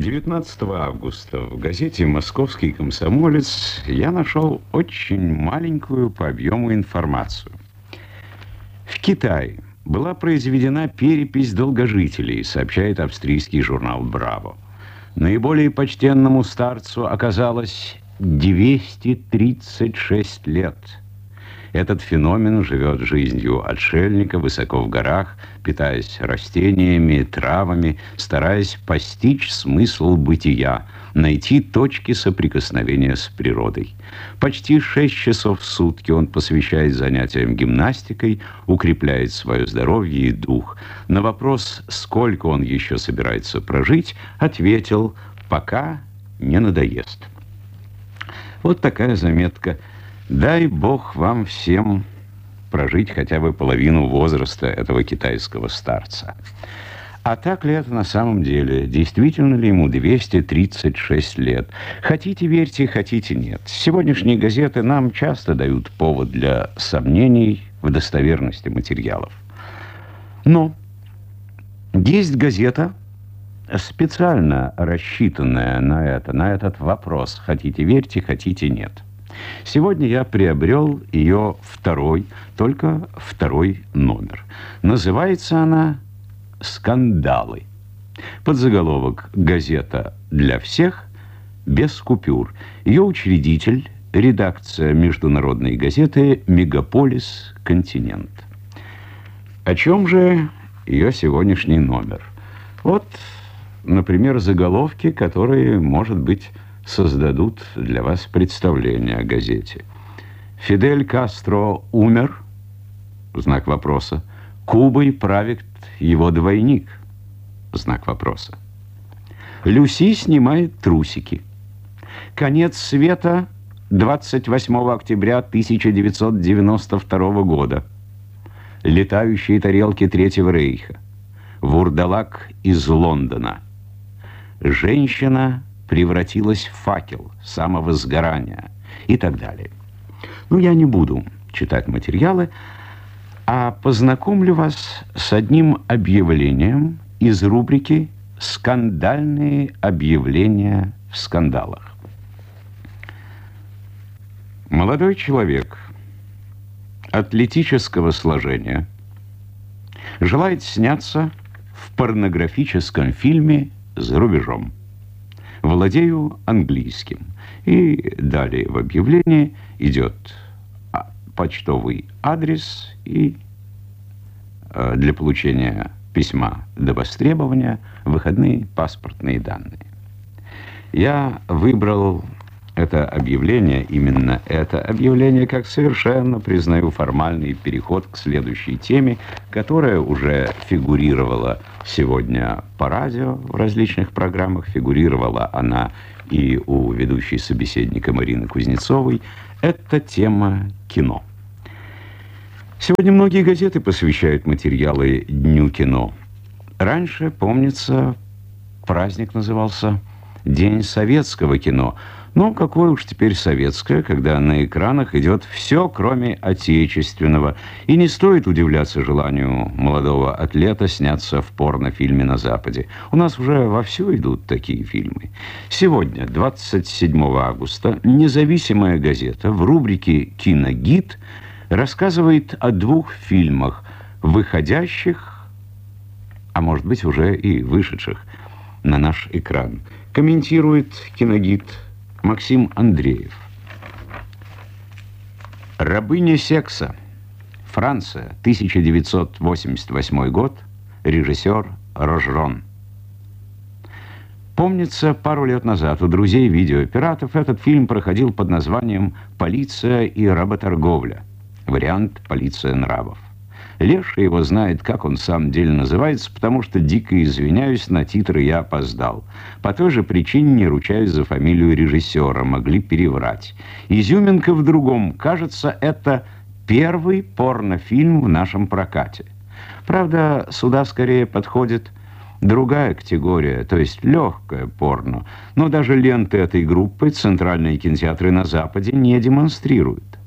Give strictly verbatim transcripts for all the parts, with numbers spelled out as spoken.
девятнадцатого августа в газете «Московский комсомолец» я нашел очень маленькую по объему информацию. В Китае была произведена перепись долгожителей, сообщает австрийский журнал «Браво». Наиболее почтенному старцу оказалось двести тридцать шесть лет. Этот феномен живет жизнью отшельника высоко в горах, питаясь растениями, травами, стараясь постичь смысл бытия, найти точки соприкосновения с природой. Почти шесть часов в сутки он посвящает занятиям гимнастикой, укрепляет свое здоровье и дух. На вопрос, сколько он еще собирается прожить, ответил: «Пока не надоест». Вот такая заметка. Дай Бог вам всем прожить хотя бы половину возраста этого китайского старца. А так ли это на самом деле? Действительно ли ему двести тридцать шесть лет? Хотите верьте, хотите нет. Сегодняшние газеты нам часто дают повод для сомнений в достоверности материалов. Но есть газета, специально рассчитанная на это, на этот вопрос. Хотите верьте, хотите нет. Сегодня я приобрел ее второй, только второй номер. Называется она «Скандалы». Подзаголовок: «Газета для всех, без купюр». Ее учредитель – редакция международной газеты «Мегаполис Континент». О чем же ее сегодняшний номер? Вот, например, заголовки, которые, может быть, создадут для вас представление о газете. Фидель Кастро умер? Знак вопроса. Кубой правит его двойник? Знак вопроса. Люси снимает трусики. Конец света двадцать восьмого октября тысяча девятьсот девяносто второго года. Летающие тарелки Третьего рейха. Вурдалак из Лондона. Женщина превратилась в факел самого сгорания и так далее. Ну, я не буду читать материалы, а познакомлю вас с одним объявлением из рубрики «Скандальные объявления в скандалах». Молодой человек атлетического сложения желает сняться в порнографическом фильме за рубежом. Владею английским. И далее в объявлении идет почтовый адрес и для получения письма до востребования выходные паспортные данные. Я выбрал это объявление, именно это объявление, как совершенно, признаю, формальный переход к следующей теме, которая уже фигурировала сегодня по радио в различных программах. Фигурировала она и у ведущей собеседника Марины Кузнецовой. Это тема кино. Сегодня многие газеты посвящают материалы Дню кино. Раньше, помнится, праздник назывался «День советского кино». Ну, какое уж теперь советское, когда на экранах идет все, кроме отечественного. И не стоит удивляться желанию молодого атлета сняться в порнофильме на Западе. У нас уже вовсю идут такие фильмы. Сегодня, двадцать седьмого августа, независимая газета в рубрике «Киногид» рассказывает о двух фильмах, выходящих, а может быть уже и вышедших на наш экран. Комментирует «Киногид» Максим Андреев. «Рабыня секса. Франция. тысяча девятьсот восемьдесят восьмой год. Режиссер Рожрон». Помнится, пару лет назад у друзей видеопиратов этот фильм проходил под названием «Полиция и работорговля». Вариант «Полиция нравов». Леша его знает, как он в самом деле называется, потому что, дико извиняюсь, на титры я опоздал. По той же причине не ручаюсь за фамилию режиссера, могли переврать. Изюминка в другом. Кажется, это первый порнофильм в нашем прокате. Правда, сюда скорее подходит другая категория, то есть легкое порно. Но даже ленты этой группы центральные кинотеатры на Западе не демонстрируют.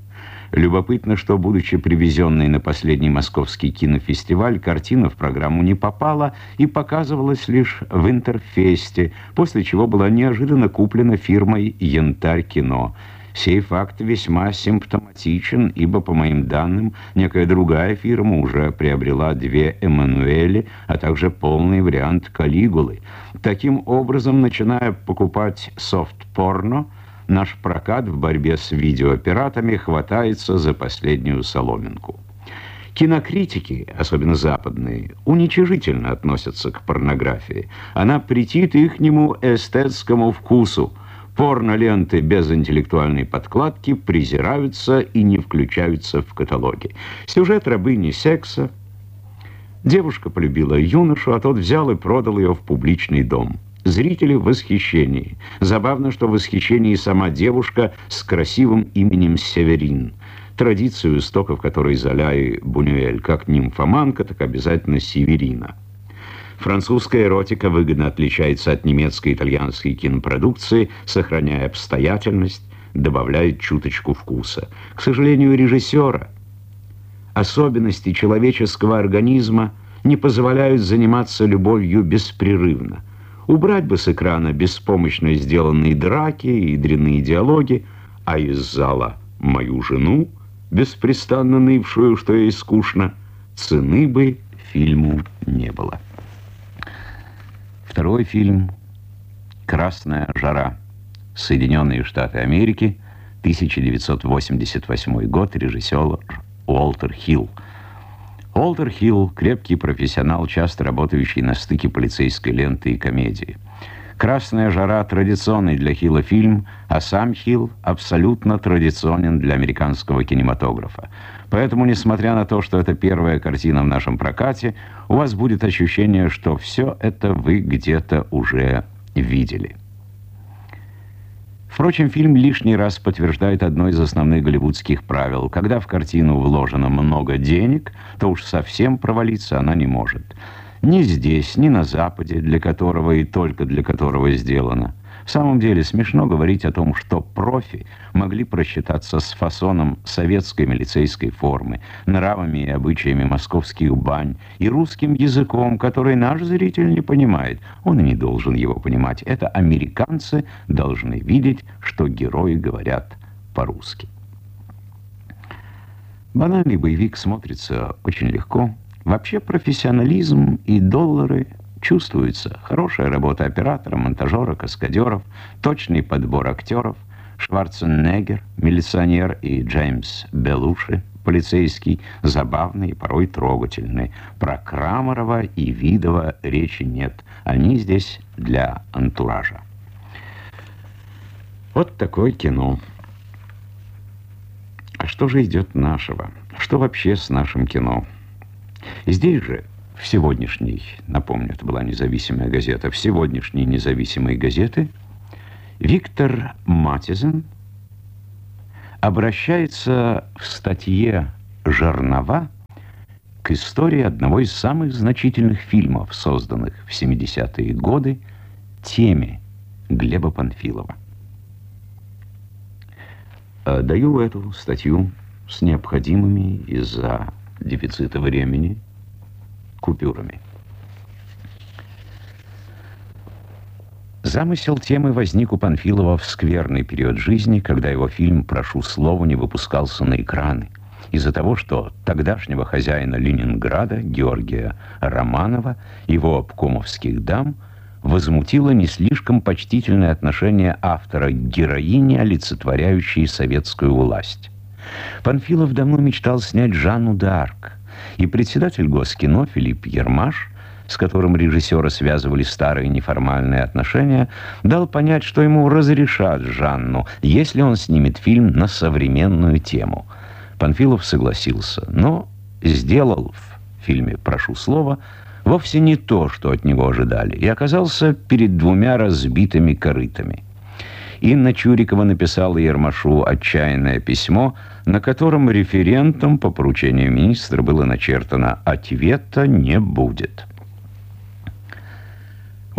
Любопытно, что, будучи привезенной на последний московский кинофестиваль, картина в программу не попала и показывалась лишь в Интерфесте, после чего была неожиданно куплена фирмой «Янтарь кино». Сей факт весьма симптоматичен, ибо, по моим данным, некая другая фирма уже приобрела две «Эммануэли», а также полный вариант «Калигулы». Таким образом, начиная покупать софт-порно, наш прокат в борьбе с видеопиратами хватается за последнюю соломинку. Кинокритики, особенно западные, уничижительно относятся к порнографии. Она претит ихнему эстетскому вкусу. Порно-ленты без интеллектуальной подкладки презираются и не включаются в каталоги. Сюжет рабыни секса. Девушка полюбила юношу, а тот взял и продал ее в публичный дом. Зрители в восхищении. Забавно, что в восхищении сама девушка с красивым именем Северин. Традицию истоков которой Золя и Бунюэль, как нимфоманка, так обязательно Северина. Французская эротика выгодно отличается от немецкой и итальянской кинопродукции, сохраняя обстоятельность, добавляет чуточку вкуса. К сожалению, режиссера особенности человеческого организма не позволяют заниматься любовью беспрерывно. Убрать бы с экрана беспомощно сделанные драки и дрянные диалоги, а из зала мою жену, беспрестанно нывшую, что ей скучно, цены бы фильму не было. Второй фильм «Красная жара». Соединенные Штаты Америки, тысяча девятьсот восемьдесят восьмой год, режиссер Уолтер Хилл. Уолтер Хилл – крепкий профессионал, часто работающий на стыке полицейской ленты и комедии. «Красная жара» – традиционный для Хилла фильм, а сам Хилл абсолютно традиционен для американского кинематографа. Поэтому, несмотря на то, что это первая картина в нашем прокате, у вас будет ощущение, что все это вы где-то уже видели. Впрочем, фильм лишний раз подтверждает одно из основных голливудских правил. Когда в картину вложено много денег, то уж совсем провалиться она не может. Ни здесь, ни на Западе, для которого и только для которого сделано. В самом деле смешно говорить о том, что профи могли просчитаться с фасоном советской милицейской формы, нравами и обычаями московских бань и русским языком, который наш зритель не понимает. Он и не должен его понимать. Это американцы должны видеть, что герои говорят по-русски. Банальный боевик смотрится очень легко. Вообще профессионализм и доллары чувствуются. Хорошая работа оператора, монтажера, каскадеров, точный подбор актеров. Шварценеггер, милиционер, и Джеймс Белуши, полицейский, забавный и порой трогательный. Про Крамарова и Видова речи нет. Они здесь для антуража. Вот такое кино. А что же идет нашего? Что вообще с нашим кино? Здесь же, в сегодняшней, напомню, это была независимая газета, в сегодняшней независимой газеты Виктор Матизен обращается в статье «Жернова» к истории одного из самых значительных фильмов, созданных в семидесятые годы, «Теме» Глеба Панфилова. Даю эту статью с необходимыми из-за дефицита времени купюрами. Замысел темы возник у Панфилова в скверный период жизни, когда его фильм «Прошу слова» не выпускался на экраны, из-за того, что тогдашнего хозяина Ленинграда, Георгия Романова, его обкомовских дам, возмутило не слишком почтительное отношение автора к героине, олицетворяющей советскую власть. Панфилов давно мечтал снять Жанну д'Арк, и председатель Госкино Филипп Ермаш, с которым режиссера связывали старые неформальные отношения, дал понять, что ему разрешат Жанну, если он снимет фильм на современную тему. Панфилов согласился, но сделал в фильме «Прошу слова» вовсе не то, что от него ожидали, и оказался перед двумя разбитыми корытами. Инна Чурикова написала Ермашу отчаянное письмо, на котором референтом по поручению министра было начертано «Ответа не будет». Вот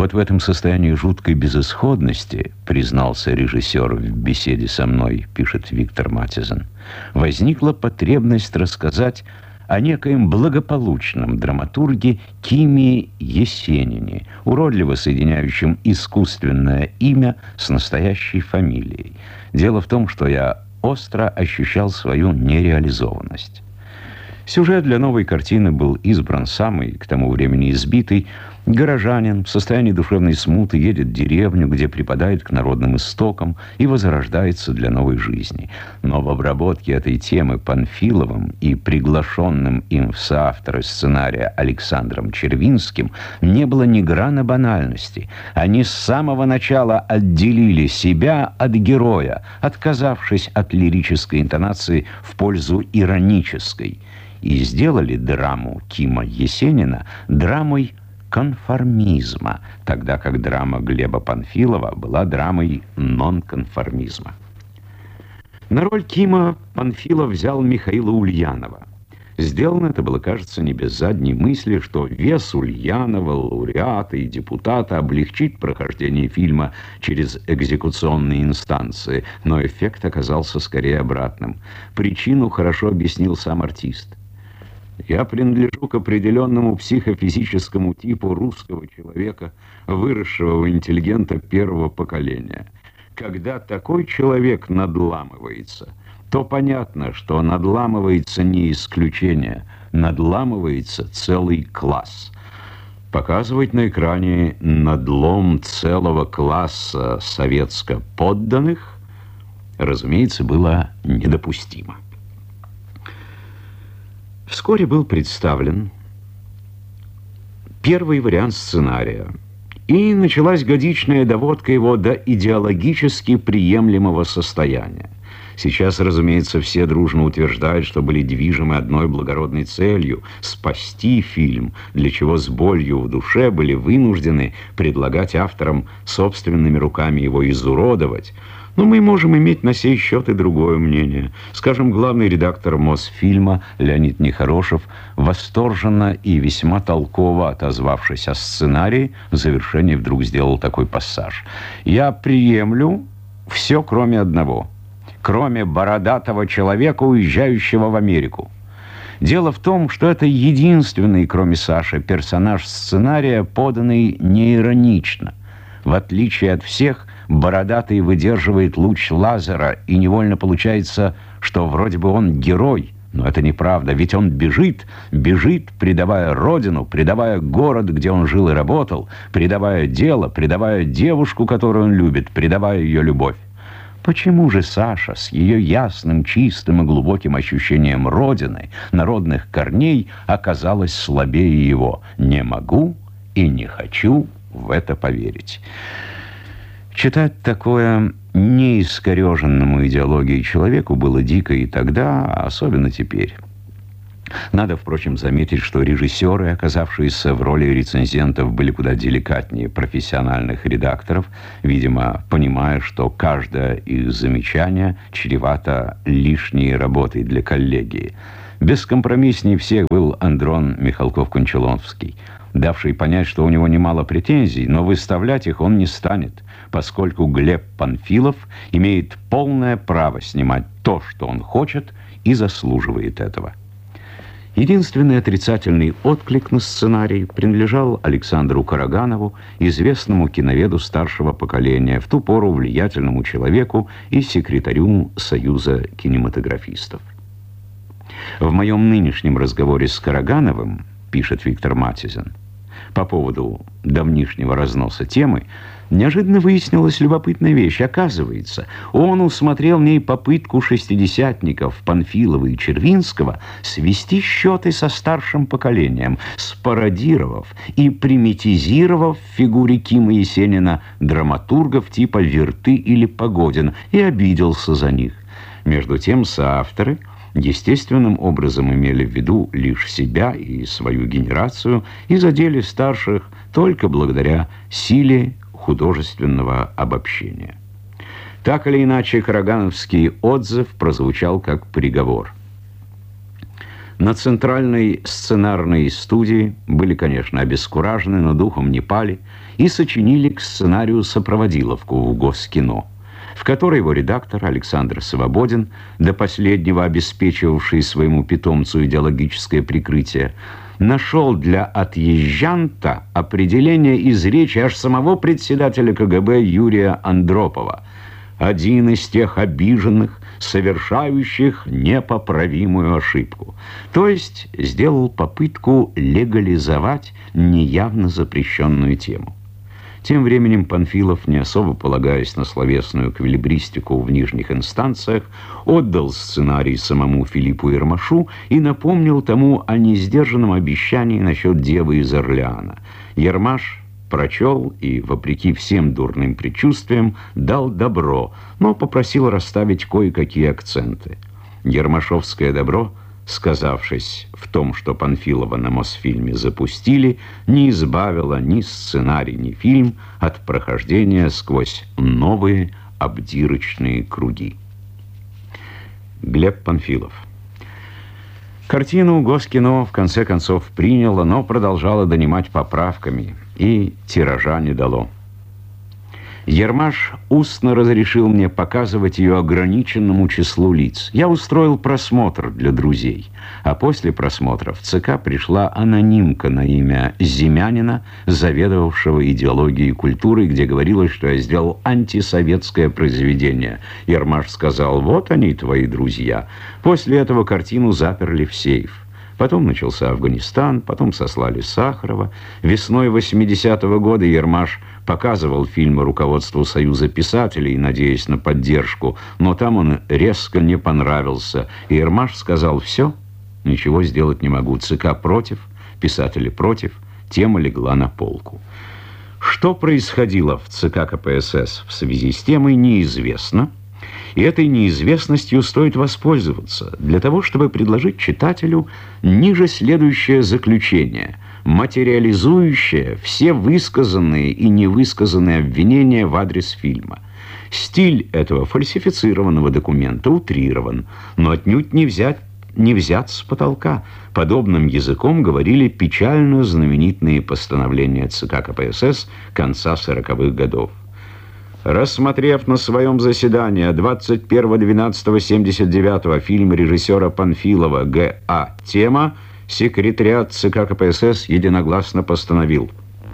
вот в этом состоянии жуткой безысходности, признался режиссер в беседе со мной, пишет Виктор Матизен, возникла потребность рассказать о некоем благополучном драматурге Киме Есенине, уродливо соединяющем искусственное имя с настоящей фамилией. Дело в том, что я остро ощущал свою нереализованность. Сюжет для новой картины был избран самый, к тому времени избитый. Горожанин в состоянии душевной смуты едет в деревню, где припадает к народным истокам и возрождается для новой жизни. Но в обработке этой темы Панфиловым и приглашенным им в соавторы сценария Александром Червинским не было ни грана банальности. Они с самого начала отделили себя от героя, отказавшись от лирической интонации в пользу иронической, и сделали драму Кима Есенина драмой конформизма, тогда как драма Глеба Панфилова была драмой нонконформизма. На роль Кима Панфилов взял Михаила Ульянова. Сделано это было, кажется, не без задней мысли, что вес Ульянова, лауреата и депутата облегчит прохождение фильма через экзекуционные инстанции, но эффект оказался скорее обратным. Причину хорошо объяснил сам артист. Я принадлежу к определенному психофизическому типу русского человека, выросшего в интеллигента первого поколения. Когда такой человек надламывается, то понятно, что надламывается не исключение, надламывается целый класс. Показывать на экране надлом целого класса советско-подданных, разумеется, было недопустимо. Вскоре был представлен первый вариант сценария, и началась годичная доводка его до идеологически приемлемого состояния. Сейчас, разумеется, все дружно утверждают, что были движимы одной благородной целью – спасти фильм, для чего с болью в душе были вынуждены предлагать авторам собственными руками его изуродовать. Но мы можем иметь на сей счет и другое мнение. Скажем, главный редактор Мосфильма Леонид Нехорошев, восторженно и весьма толково отозвавшись о сценарии, в завершении вдруг сделал такой пассаж. «Я приемлю все, кроме одного. Кроме бородатого человека, уезжающего в Америку. Дело в том, что это единственный, кроме Саши, персонаж сценария, поданный неиронично. В отличие от всех, бородатый выдерживает луч лазера, и невольно получается, что вроде бы он герой. Но это неправда, ведь он бежит, бежит, предавая родину, предавая город, где он жил и работал, предавая дело, предавая девушку, которую он любит, предавая ее любовь. Почему же Саша с ее ясным, чистым и глубоким ощущением родины, народных корней, оказалась слабее его? Не могу и не хочу в это поверить». Читать такое неискореженному идеологией человеку было дико и тогда, а особенно теперь. Надо, впрочем, заметить, что режиссеры, оказавшиеся в роли рецензентов, были куда деликатнее профессиональных редакторов, видимо, понимая, что каждое их замечание чревато лишней работой для коллегии. Бескомпромисснее всех был Андрон Михалков-Кончаловский, давший понять, что у него немало претензий, но выставлять их он не станет, поскольку Глеб Панфилов имеет полное право снимать то, что он хочет, и заслуживает этого. Единственный отрицательный отклик на сценарий принадлежал Александру Караганову, известному киноведу старшего поколения, в ту пору влиятельному человеку и секретарю Союза кинематографистов. В моем нынешнем разговоре с Карагановым, пишет Виктор Матизен, по поводу давнишнего разноса темы, неожиданно выяснилась любопытная вещь. Оказывается, он усмотрел в ней попытку шестидесятников Панфилова и Червинского свести счеты со старшим поколением, спародировав и примитизировав в фигуре Кима Есенина драматургов типа Верты или Погодин, и обиделся за них. Между тем соавторы естественным образом имели в виду лишь себя и свою генерацию и задели старших только благодаря силе художественного обобщения. Так или иначе, карагановский отзыв прозвучал как приговор. На центральной сценарной студии были, конечно, обескуражены, но духом не пали и сочинили к сценарию сопроводиловку в Госкино, в которой его редактор Александр Свободин, до последнего обеспечивавший своему питомцу идеологическое прикрытие, нашел для отъезжанта определение из речи аж самого председателя ка гэ бэ Юрия Андропова: один из тех обиженных, совершающих непоправимую ошибку. То есть сделал попытку легализовать неявно запрещенную тему. Тем временем Панфилов, не особо полагаясь на словесную эквилибристику в нижних инстанциях, отдал сценарий самому Филиппу Ермашу и напомнил тому о несдержанном обещании насчет девы из Орлеана. Ермаш прочел и, вопреки всем дурным предчувствиям, дал добро, но попросил расставить кое-какие акценты. Ермашовское добро, сказавшись в том, что Панфилова на Мосфильме запустили, не избавило ни сценарий, ни фильм от прохождения сквозь новые обдирочные круги. Глеб Панфилов. Картину Госкино в конце концов приняло, но продолжало донимать поправками, и тиража не дало. Ермаш устно разрешил мне показывать ее ограниченному числу лиц. Я устроил просмотр для друзей, а после просмотра в ЦК пришла анонимка на имя Зимянина, заведовавшего идеологией культуры, где говорилось, что я сделал антисоветское произведение. Ермаш сказал: «Вот они, твои друзья». После этого картину заперли в сейф. Потом начался Афганистан, потом сослали Сахарова. Весной восьмидесятого года Ермаш показывал фильмы руководству Союза писателей, надеясь на поддержку, но там он резко не понравился. И Ермаш сказал: «Все, ничего сделать не могу. ЦК против, писатели против». Тема легла на полку. Что происходило в ЦК ка пэ эс эс в связи с темой, неизвестно. И этой неизвестностью стоит воспользоваться для того, чтобы предложить читателю ниже следующее заключение, материализующее все высказанные и невысказанные обвинения в адрес фильма. Стиль этого фальсифицированного документа утрирован, но отнюдь не взять, не взят с потолка. Подобным языком говорили печально знаменитые постановления ЦК ка пэ эс эс конца сороковых годов. Рассмотрев на своем заседании двадцать первого двенадцатого семьдесят девятого фильм режиссера Панфилова Г А «Тема», секретариат ЦК ка пэ эс эс единогласно постановил: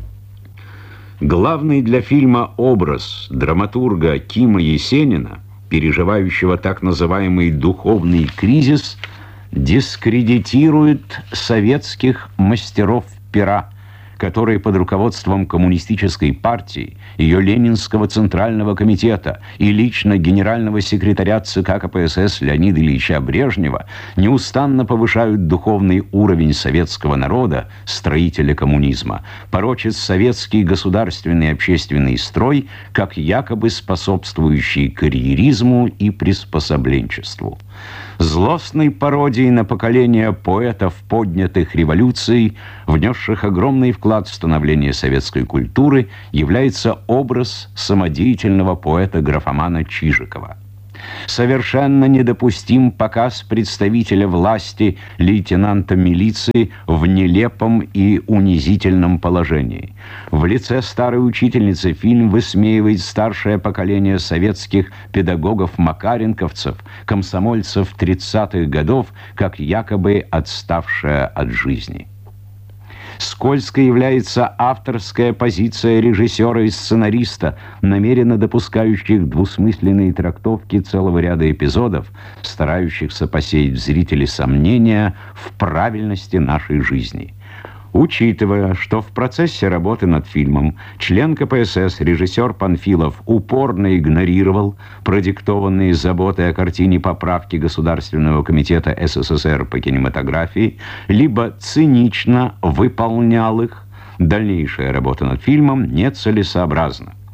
главный для фильма образ драматурга Кима Есенина, переживающего так называемый духовный кризис, дискредитирует советских мастеров пера, которые под руководством Коммунистической партии, ее Ленинского Центрального комитета и лично генерального секретаря ЦК ка пэ эс эс Леонида Ильича Брежнева неустанно повышают духовный уровень советского народа, строителя коммунизма, порочат советский государственный и общественный строй как якобы способствующий карьеризму и приспособленчеству. Злостной пародией на поколение поэтов, поднятых революцией, внесших огромный вклад в становление советской культуры, является образ самодеятельного поэта-графомана Чижикова. Совершенно недопустим показ представителя власти, лейтенанта милиции, в нелепом и унизительном положении. В лице старой учительницы фильм высмеивает старшее поколение советских педагогов-макаренковцев, комсомольцев тридцатых годов, как якобы отставшее от жизни. Скользкой является авторская позиция режиссера и сценариста, намеренно допускающих двусмысленные трактовки целого ряда эпизодов, старающихся посеять в зрителе сомнения в правильности нашей жизни. Учитывая, что в процессе работы над фильмом член ка пэ эс эс, режиссер Панфилов, упорно игнорировал продиктованные заботой о картине поправки Государственного комитета эс эс эс эр по кинематографии, либо цинично выполнял их, дальнейшая работа над фильмом нецелесообразна.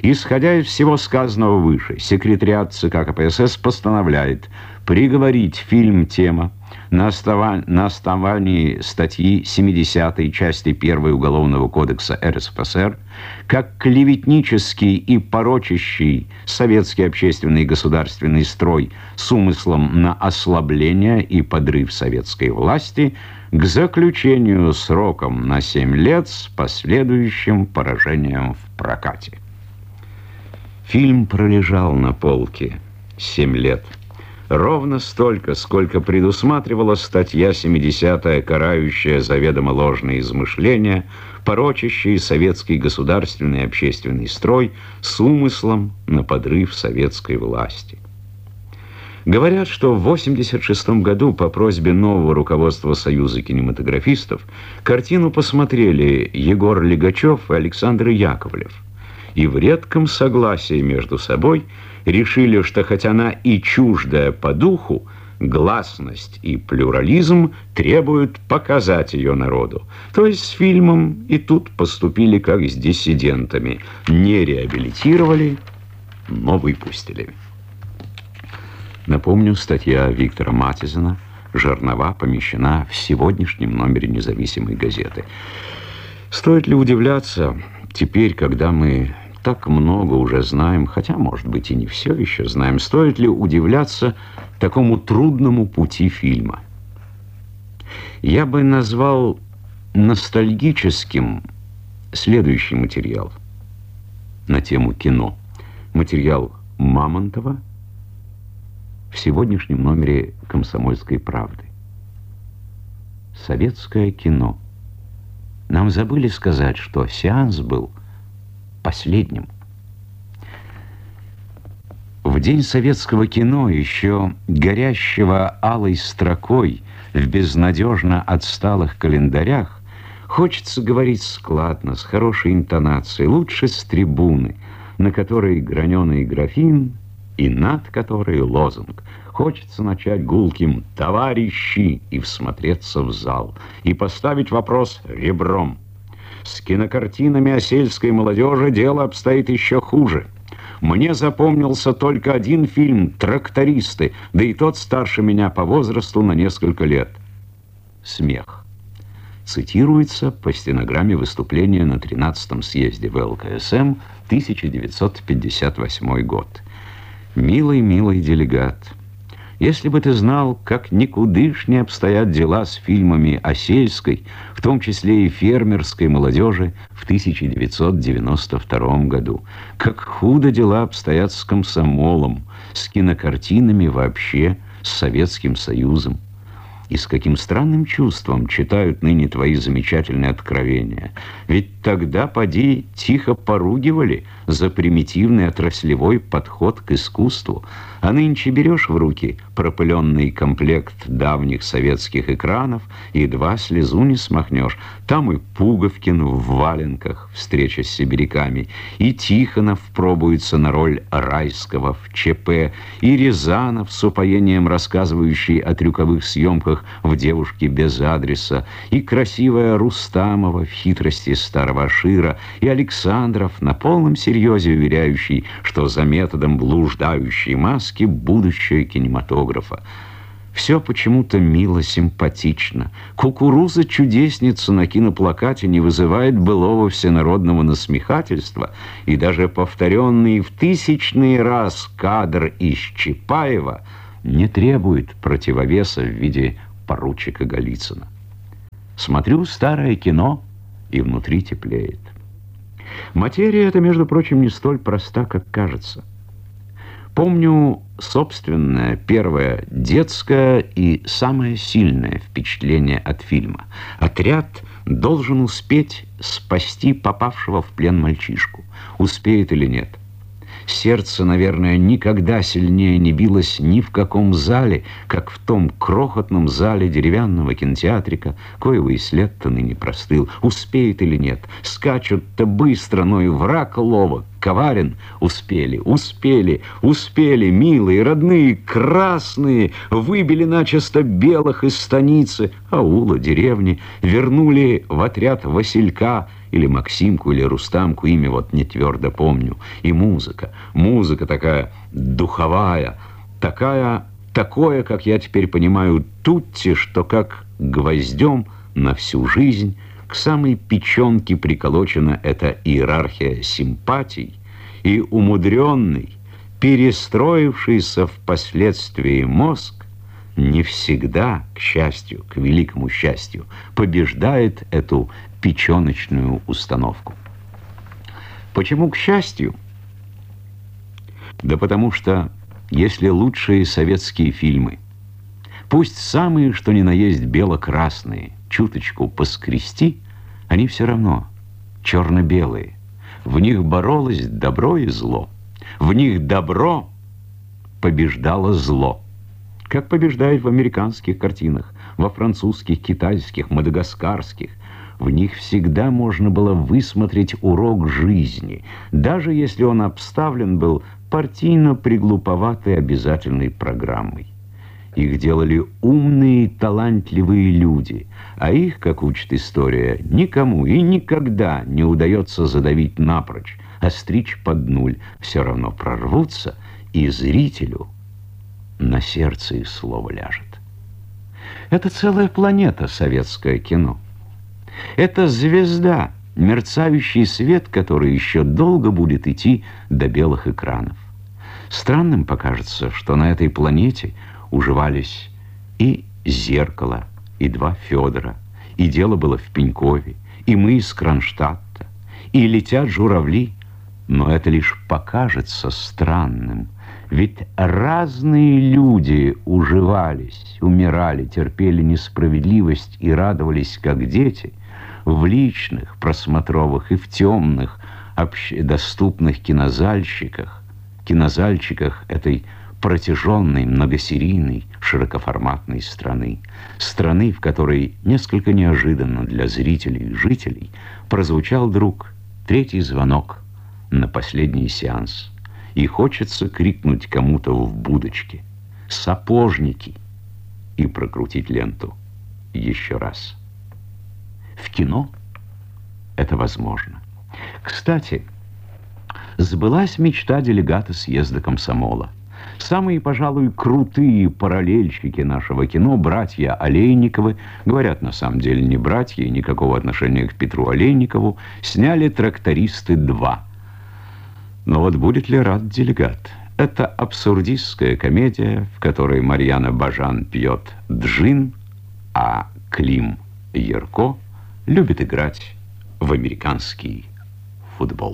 Исходя из всего сказанного выше, секретариат ЦК КПСС постановляет приговорить фильм «Тема» на основании, на основании статьи семидесятой части первой Уголовного кодекса РСФСР как клеветнический и порочащий советский общественный и государственный строй с умыслом на ослабление и подрыв советской власти к заключению сроком на семь лет с последующим поражением в прокате. Фильм пролежал на полке семь лет. Ровно столько, сколько предусматривала статья семидесятая, карающая заведомо ложные измышления, порочащие советский государственный и общественный строй с умыслом на подрыв советской власти. Говорят, что в восемьдесят шестом году по просьбе нового руководства Союза кинематографистов картину посмотрели Егор Лигачев и Александр Яковлев. И в редком согласии между собой решили, что хоть она и чуждая по духу, гласность и плюрализм требуют показать ее народу. То есть с фильмом и тут поступили как с диссидентами. Не реабилитировали, но выпустили. Напомню, статья Виктора Матизена «Жернова» помещена в сегодняшнем номере «Независимой газеты». Стоит ли удивляться теперь, когда мы так много уже знаем, хотя, может быть, и не все еще знаем, стоит ли удивляться такому трудному пути фильма? Я бы назвал ностальгическим следующий материал на тему кино. Материал Мамонтова в сегодняшнем номере «Комсомольской правды». Советское кино. Нам забыли сказать, что сеанс был последним. В день советского кино, еще горящего алой строкой в безнадежно отсталых календарях, хочется говорить складно, с хорошей интонацией, лучше с трибуны, на которой граненый графин и над которой лозунг. Хочется начать гулким «товарищи» и всмотреться в зал, и поставить вопрос ребром. С кинокартинами о сельской молодежи дело обстоит еще хуже. Мне запомнился только один фильм «Трактористы», да и тот старше меня по возрасту на несколько лет. «Смех». Цитируется по стенограмме выступления на тринадцатом съезде вэ эл ка эс эм, тысяча девятьсот пятьдесят восьмой год. «Милый, милый делегат, если бы ты знал, как никудышне обстоят дела с фильмами о сельской, в том числе и фермерской молодежи в тысяча девятьсот девяносто втором году, как худо дела обстоят с комсомолом, с кинокартинами вообще, с Советским Союзом, и с каким странным чувством читают ныне твои замечательные откровения. Ведь тогда, поди, тихо поругивали за примитивный отраслевой подход к искусству, а нынче берешь в руки пропыленный комплект давних советских экранов, и едва слезу не смахнешь. Там и Пуговкин в валенках, встреча с сибиряками, и Тихонов пробуется на роль Райского в ЧП, и Рязанов с упоением рассказывающий о трюковых съемках в «Девушке без адреса», и красивая Рустамова в «Хитрости старого Ашира», и Александров на полном серьезе уверяющий, что за методом блуждающей маски будущее кинематографа. Все почему-то мило, симпатично. Кукуруза-чудесница на киноплакате не вызывает былого всенародного насмехательства, и даже повторенный в тысячный раз кадр из Чапаева не требует противовеса в виде поручика Голицына. Смотрю старое кино, и внутри теплеет. Материя эта, между прочим, не столь проста, как кажется. Помню собственное первое детское и самое сильное впечатление от фильма. Отряд должен успеть спасти попавшего в плен мальчишку. Успеет или нет? Сердце, наверное, никогда сильнее не билось ни в каком зале, как в том крохотном зале деревянного кинотеатрика, коего и след-то ныне простыл. Успеет или нет? Скачут-то быстро, но и враг ловок, коварен. Успели, успели, успели, милые, родные, красные, выбили начисто белых из станицы, аула, деревни, вернули в отряд Василька или Максимку, или Рустамку, имя вот не твердо помню. И музыка, музыка такая духовая, такая, такое, как я теперь понимаю, тутти, что как гвоздем на всю жизнь к самой печенке приколочена эта иерархия симпатий, и умудренный, перестроившийся впоследствии мозг не всегда, к счастью, к великому счастью, побеждает эту печеночную установку. Почему к счастью? Да потому что, если лучшие советские фильмы, пусть самые, что ни на есть бело-красные, чуточку поскрести, они все равно черно-белые. В них боролось добро и зло. В них добро побеждало зло. Как побеждает в американских картинах, во французских, китайских, мадагаскарских. В них всегда можно было высмотреть урок жизни, даже если он обставлен был партийно-приглуповатой обязательной программой. Их делали умные, талантливые люди, а их, как учит история, никому и никогда не удается задавить напрочь, а стричь под нуль. Все равно прорвутся, и зрителю на сердце их слово ляжет. Это целая планета, советское кино. Это звезда, мерцающий свет, который еще долго будет идти до белых экранов. Странным покажется, что на этой планете уживались и «Зеркало», и «Два Федора», и «Дело было в Пенькове», и «Мы из Кронштадта», и «Летят журавли». Но это лишь покажется странным, ведь разные люди уживались, умирали, терпели несправедливость и радовались, как дети, в личных, просмотровых и в темных, общедоступных кинозальщиках, кинозальчиках этой протяженной, многосерийной, широкоформатной страны. Страны, в которой несколько неожиданно для зрителей и жителей прозвучал вдруг третий звонок на последний сеанс. И хочется крикнуть кому-то в будочке: «Сапожники!» и прокрутить ленту еще раз. В кино это возможно. Кстати, сбылась мечта делегата съезда комсомола. Самые, пожалуй, крутые параллельщики нашего кино, братья Олейниковы, говорят, на самом деле не братья и никакого отношения к Петру Олейникову, сняли «Трактористы два». Но вот будет ли рад делегат? Это абсурдистская комедия, в которой Марьяна Бажан пьет джин, а Клим Ярко любит играть в американский футбол.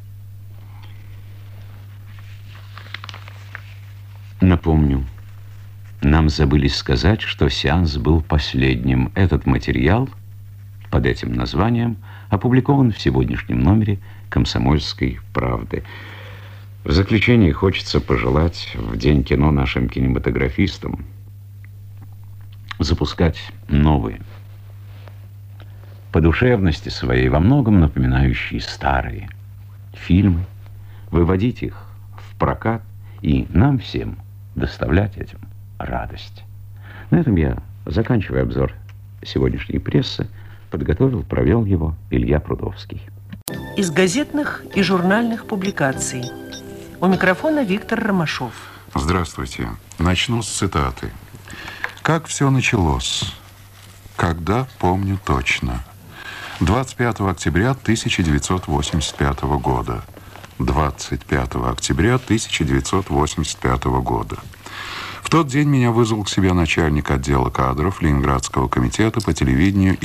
Напомню, нам забыли сказать, что сеанс был последним. Этот материал под этим названием опубликован в сегодняшнем номере «Комсомольской правды». В заключение хочется пожелать в День кино нашим кинематографистам запускать новые, по душевности своей во многом напоминающие старые фильмы, выводить их в прокат и нам всем доставлять этим радость. На этом я заканчиваю обзор сегодняшней прессы. Подготовил, провел его Илья Прудовский. Из газетных и журнальных публикаций. У микрофона Виктор Ромашов. Здравствуйте. Начну с цитаты. «Как все началось? Когда, помню точно. двадцать пятого октября тысяча девятьсот восемьдесят пятого года. двадцать пятого октября тысяча девятьсот восемьдесят пятого года. В тот день меня вызвал к себе начальник отдела кадров Ленинградского комитета по телевидению